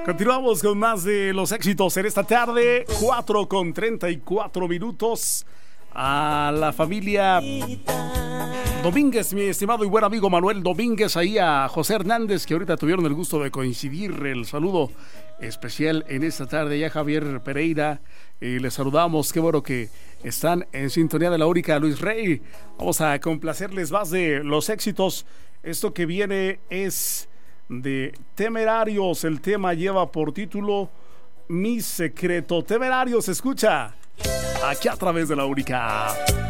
Continuamos con más de los éxitos en esta tarde, 4:34. A la familia Domínguez, mi estimado y buen amigo Manuel Domínguez, ahí a José Hernández, que ahorita tuvieron el gusto de coincidir. El saludo especial en esta tarde, ya Javier Pereira, les saludamos, qué bueno que están en sintonía de la única Luis Rey. Vamos a complacerles más de los éxitos. Esto que viene es de Temerarios, el tema lleva por título Mi Secreto. Temerarios, escucha aquí a través de la única.